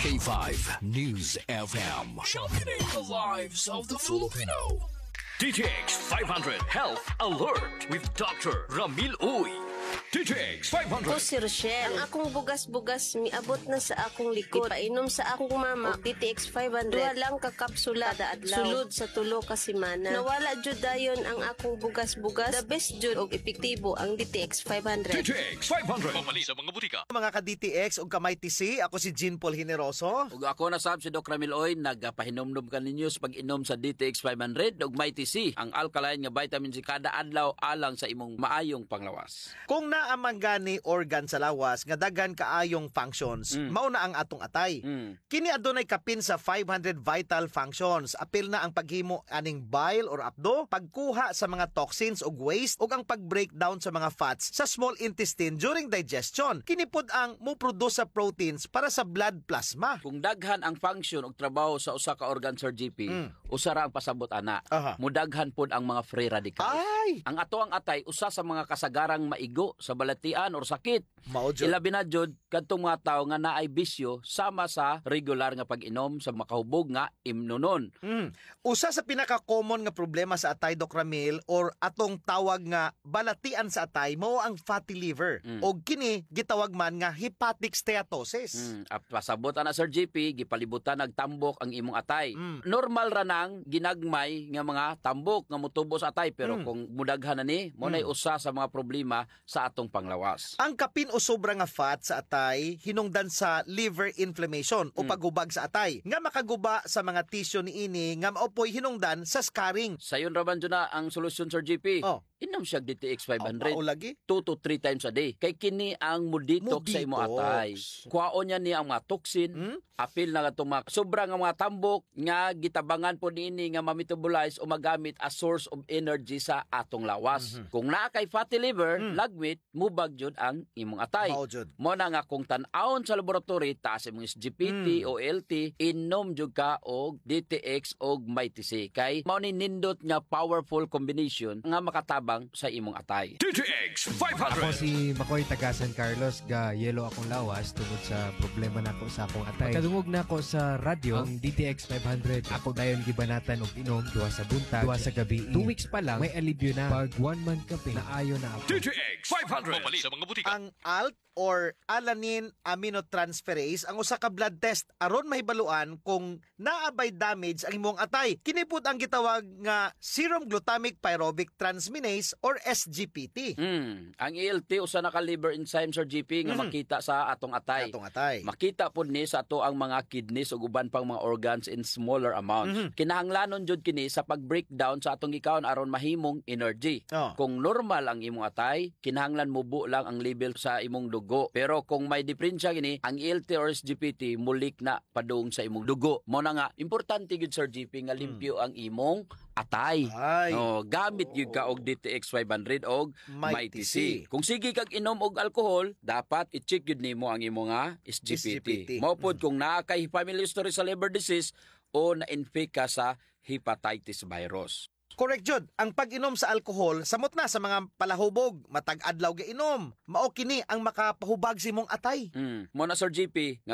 K5 News FM. Championing the lives of the Filipino. DTX 500 Health Alert with Dr. Ramil Uy. DTX Ko 500. si Rochelle. Ang akong bugas-bugas miabot na sa akong likod. Painom sa akong mama og DTX 500. Duha lang ka kapsula kada adlaw. Sulod sa tulo ka semana. Nawala jud dayon ang akong bugas-bugas. The best jud og epektibo ang DTX 500. DTX 500. Mamali sa mga butika. Mga ka-DTX o kamay TC, ako si Jean Paul Hineroso. Ug ako na sab si Doc Ramil Oy, nagapahinomdom ka ninyo sa pag-inom sa DTX 500 ug may TC, ang alkaline nga vitamin C kada adlaw alang sa imong maayong panglawas. Kung naamang gani organ sa lawas nga daghan kaayong functions, mao na ang atong atay. Kini adunay kapin sa 500 vital functions. Apil na ang paghimo aning bile or apdo, pagkuha sa mga toxins ug waste ug ang pag-breakdown sa mga fats sa small intestine during digestion. Kini pud ang mo-produce sa proteins para sa blood plasma. Kung daghan ang function ug trabaho sa usa ka organ, Sir GP, usa ra ang pasabot ana. Aha. Mudaghan pud ang mga free radicals. Ay! Ang ato ang atay usa sa mga kasagarang maigo sa balatian or sakit. Mao jud. Ilabi na jud kadtong mga tawo nga naay bisyo sama sa regular nga pag-inom sa makahubog nga imnunon. Usa sa pinaka-common nga problema sa atay, Doc Ramil, or atong tawag nga balatian sa atay, mao ang fatty liver. O kini gitawag man nga hepatic steatosis. Pasabot na Sir GP, gipalibutan nagtambok ang imong atay. Normal ra nang ginagmay nga mga tambok nga motubo sa atay, pero kung mudaghan na ni, mo nay usa sa mga problema sa atong panglawas. Ang kapin o sobra nga fat sa atay hinungdan sa liver inflammation o paghubag sa atay nga makaguba sa mga tissue niini nga maopoy hinungdan sa scarring. Sayon ra man dyan na ang solusyon, Sir GP. Oh. Inom siya DTX 500. Mao lagi? 2 to 3 times a day. Kay kini ang muditox sa imo Muditox. atay. Kuhaon niya ni ang mga toxin, apil na nga mga sobra nga mga tambok nga gitabangan po niini nga ma-metabolize o magamit as source of energy sa atong lawas. Kung naa kay fatty liver, lagmit, mubag jud ang imong atay. Mao jud. Mo na nga kung tan-awon sa laboratory taas imong SGPT o LT, inom jud ka og DTX og MyTC. Kay mao ni nindot nga powerful combination nga makatabang sa imong atay. DTX Ako 500. si Makoy taga San Carlos, ga yelo akong lawas tungod sa problema nako sa akong atay. Kadungog nako sa radyo ang DTX 500. Ako dayon gibanatan og inom duha sa buntag, duha sa gabi. 2 weeks pa lang may alibyo na. Pag 1 month kape na ayo na ako. DTX 500. Mamali sa mga butika. Ang ALT or alanine aminotransferase ang usa ka blood test aron mahibaluan kung naabay damage ang imong atay. Kini pud ang gitawag nga serum glutamic pyruvic transminase or SGPT. Ang ELT usa na ka liver enzyme, Sir GP, nga makita sa atong atay. Atong atay. Makita pud ni sa ato ang mga kidneys ug uban pang mga organs in smaller amounts. Kinahanglanon jud kini sa pag-breakdown sa atong gikaon aron mahimong energy. Oh. Kung normal ang imong atay, kinahanglan mubo lang ang level sa imong dugo. Pero kung may diferensya gini, ang ELT or SGPT mulik na padung sa imong dugo. Mo na nga importante gid, Sir GP, nga limpyo ang imong atay. Ay. No, gamit gyud ka og DTX 500 og MyTC. MyTC. Kung sige kag inom og alcohol, dapat i-check gyud nimo ang imong SGPT. Mao pod kung naa kay family history sa liver disease o na-infect ka sa hepatitis virus. Correct jud. Ang pag-inom sa alcohol samot na sa mga palahubog, matag adlaw ga inom. Mao kini ang makapahubag sa imong atay. Mo na, Sir GP, nga